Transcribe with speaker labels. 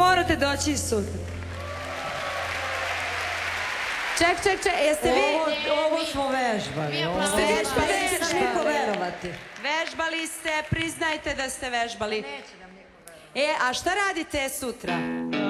Speaker 1: morate doći sutra. Ček, jeste vi...
Speaker 2: Ovo smo vežbali.
Speaker 1: Ste vežbali?
Speaker 2: Neće nam niko verovati.
Speaker 1: Vežbali ste, priznajte da ste vežbali. Neće nam niko verovati. A šta radite sutra?